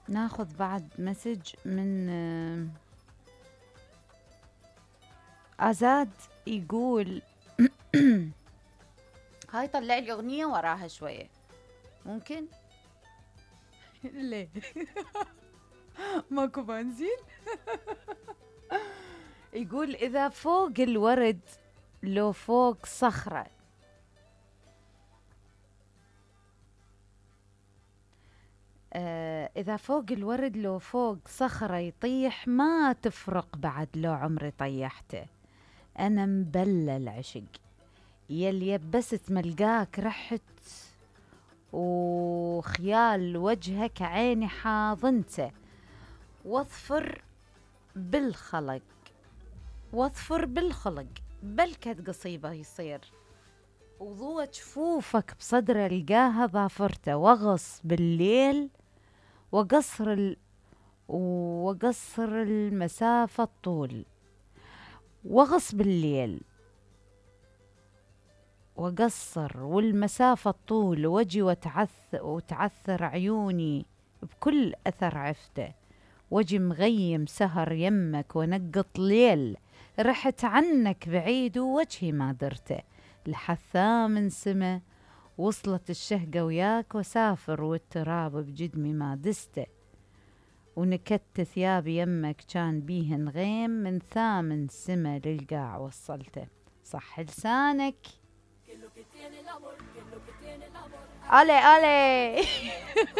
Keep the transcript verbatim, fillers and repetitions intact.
ناخذ بعد مسج من آه، آزاد. يقول هاي طلع لي أغنية وراها شوية، ممكن؟ ليه؟ ماكو بنزين؟ يقول إذا فوق الورد لو فوق صخرة، آه إذا فوق الورد لو فوق صخرة يطيح، ما تفرق بعد لو عمري طيحته. أنا مبلى العشق يل يبست ملقاك رحت، وخيال وجهك عيني حاضنته، واظفر بالخلق واظفر بالخلق بلكت قصيبة يصير، وضوء جفوفك بصدر القاها ظافرته، وغص بالليل وقصر ال... وقصر المسافة الطول، وغص بالليل وقصر والمسافة الطول، وجي وتعث وتعثر عيوني بكل أثر عفته، وجي مغيم سهر يمك ونقط ليل، رحت عنك بعيد ووجهي ما درته، لحثا من سما وصلت الشهقة وياك، وسافر والتراب بجدمي ما دسته، ونكت ثيابي يمك كان بيهن غيم، من ثامن سما للقاع وصلته. صح لسانك. Ale, ale.